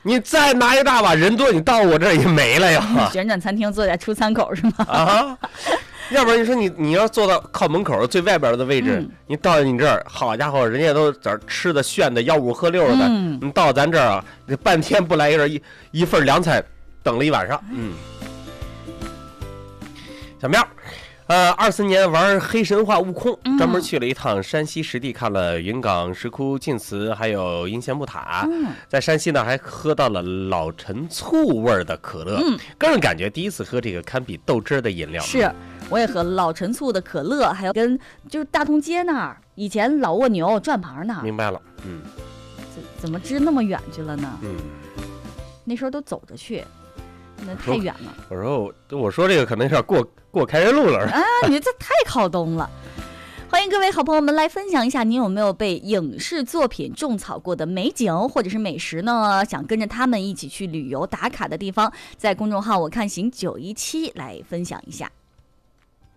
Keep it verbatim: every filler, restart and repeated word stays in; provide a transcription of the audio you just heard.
你再拿一大把，人多，你到我这儿也没了呀。 旋转餐厅坐在出餐口是吗？ 啊，要不然你说你你要坐到靠门口最外边的位置，嗯、你到你这儿，好家伙，人家都在这吃的炫的吆五喝六的，嗯、你到咱这儿啊，你半天不来一人一一份凉菜，等了一晚上。嗯，小喵。呃，二四年玩黑神话悟空，专门去了一趟山西实地，看了云冈石窟、晋祠，还有应县木塔。嗯、在山西呢，还喝到了老陈醋味的可乐，嗯、个人感觉第一次喝这个堪比豆汁的饮料。 是，我也喝老陈醋的可乐，还有跟就是大同街那儿以前老蜗牛转盘那儿。 明白了，嗯， 怎怎么支那么远去了呢？ 嗯， 那时候都走着去。那太远了。 我说我我说这个可能是要过过开元路了啊！你这太靠东了。欢迎各位好朋友们来分享一下，您有没有被影视作品种草过的美景或者是美食呢？想跟着他们一起去旅游打卡的地方，在公众号我看行九一七来分享一下。